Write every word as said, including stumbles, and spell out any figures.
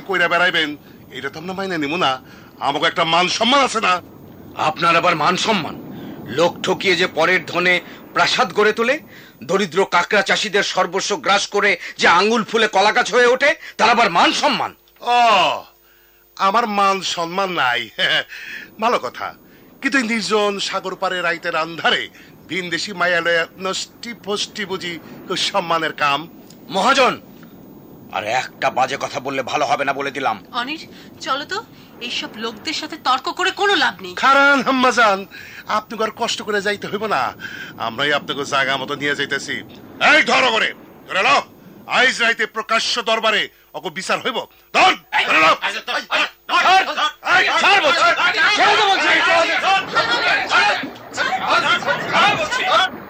কইরা বেড়াইবেন এটা তো আমরা মাইনে নিব না। আমাকে একটা মান সম্মান আছে না? আপনার আবার মান সম্মান? লোক ঠকিয়ে যে পরের ধনে প্রাসাদ গড়ে তোলে, দরিদ্র কাকড়া চাষীদের সর্বস্ব গ্রাস করে যে আঙ্গুল ফুলে কলা গাছ হয়ে ওঠে, তার আবার মান সম্মান? ও, আমার মান সম্মান নাই, ভালো কথা। কিন্তু নির্জন সাগর পারে রাইতের আন্ধারে ভিনদেশি মায়ালয়া নষ্টি ফষ্টি বুঝি সম্মানের কাম? মহাজন, আর একটা বাজে কথা বললে ভালো হবে না বলে দিলাম। অনির, চলো তো, এইসব লোকদের সাথে তর্ক করে কোনো লাভ নেই। খারান হাম্মাজান, আপনাকে আর কষ্ট করে যাইতে হইব না, আমরাই আপনাকে জায়গা মতো নিয়ে যাইতেছি। এই ধরো করে ধরে নাও, আইজ রাইতে প্রকাশ্য দরবারে অক বিচার হইব। ধর ধরে নাও। ছাড় বলছি, ছেড়ে দে বলছি।